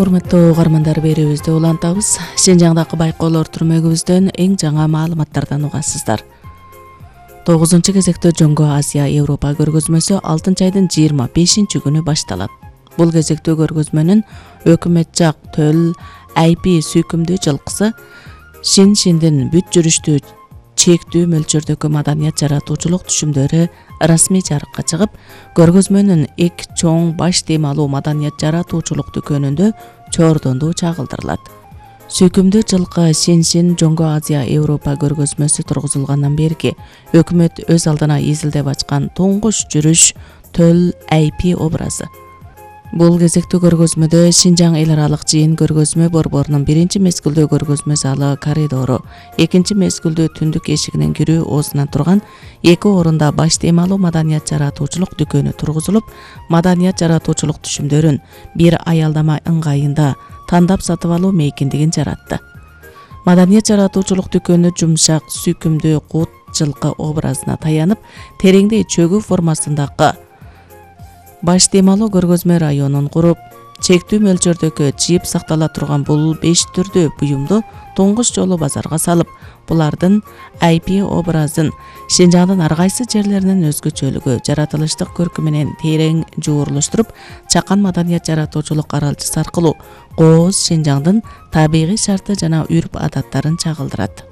Урматтуу угармандар, берүүбүздү улантабыз. Шинжаңдагы байкоолор түрмөгүбүздөн эң жаңа маалыматтардан угасыздар. 9-кезекте Жоңго Азия Европа көргөзмөсү 6-айдын 25-күнү башталат. Бул кезектөө көргөзмөнүн өкмөт жак төл IP сүйкүмдүү жылкысы Шиншиндин бүт жүрүштүү чектүү мөлчөрдөгү маданият жаратуучулук түшүмдөрү расмий жарыкка чыгып, көргөзмөнүн эки чоң баш темалуу маданият жаратуучулук дүкөнүндө чоордондуу чагылдырылат. Сүйкүмдүү жылкы Шиншин Жоңго Азия Европа көргөзмөсү тургузулгандан берки өкмөт өз алдына изилдеп ачкан туңгуш жүрүш төл IP образы. Бул кезектүү көргөзмөдө Шинжаң эл аралык жыйын көргөзмө борборунун биринчи мезгилдөө көргөзмө залы коридору, экинчи мезгилдөө түндүк эшигинин кирүү оозунан турган эки орунда баш темалуу маданият жаратуучулук дүкөнү тургузулуп, маданият жаратуучулук түшүмдөрүн бир аялдама ыңгайында тандап сатып алуу мейкиндигин жаратты. Маданият жаратуучулук дүкөнү жумшак сүйкүмдүү кут жылкы образына таянып, тереңдей чөгүү формасындагы баш темалуу көргөзмө районун куруп, чектүү мөлчөрдөгү жыйып сактала турган бул 5 түрдүү буюмду туңгуш жолу базарга салып, булардын IP образын Шинжаңдын ар кайсы жерлеринин өзгөчөлүгү, жаратылыштык көркү менен терең жуурулуштуруп, чакан маданият жаратуучулук аралчысы аркылуу кооз Шинжаңдын табигый шарты жана үрп адаттарын чагылдырат.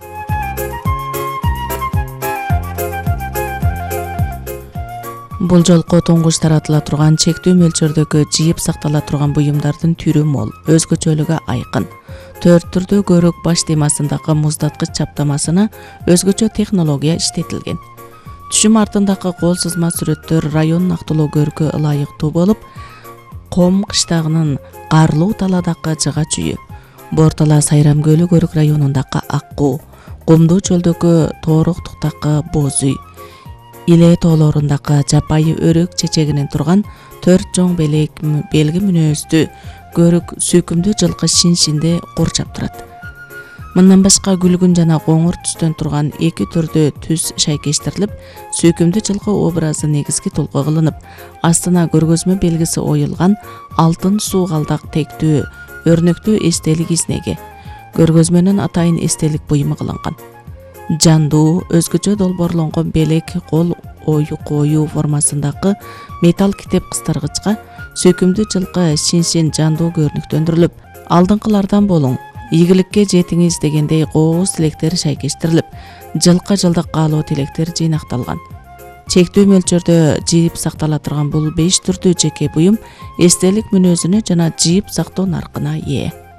Бул жолку туңгуш таратыла турган чектүү мөлчөрдөгү жыйып сактала турган буюмдардын түрү мол, өзгөчөлүгү айкын. 4 түрдүү көрөк баш темасындагы муздаткыч чаптамасына өзгөчө технология иштетилген. Түшүм артындагы кол сызма сүрөттөр районун актылуу көркү ылайыктуу болуп, Ком кыштагынын карлуу таладагы жыга чүйү, Бортала Сайрам көлү көрүк районундагы Аккуу, Кумдуу чөлдөгү Тооруктуктагы Боз үй, Иле тоолорундагы жапайы өрөк чечегинен турган 4 чоң белги мүнөздүү көрүк сүйкүмдүү жылкы Шиншинде курчап турат. Мындан башка күлгүн жана коңур түстөн турган 2 түрдүү түс шайкештирилип, сүйкүмдүү жылкы образы негизги толкоо кылынып, астына көргөзмө белгиси оюлган алтын суугалдак тектүү өрнөктүү эстелик изнеги, көргөзмөнүн атайын эстелик буюму кылынган. Жандуу, өзгөчө долбоорлонгон белек кол коюу формасындагы металл китеп кыстыргычка сүйкүмдүү жылкы Шиншин жандуу көрүнүктөндүрүлүп, алдыңкылардан болуң, ийгиликке жетиңиз дегендей кооз тилектер шайкештирилип, жылкы жылдык каалоо тилектер жыйнакталган. Чектүү мөлчөрдө жыйып сактала турган бул 5 түрдүү жеке буюм эстелик мүнөзүнө жана жыйып сактоо наркына ээ.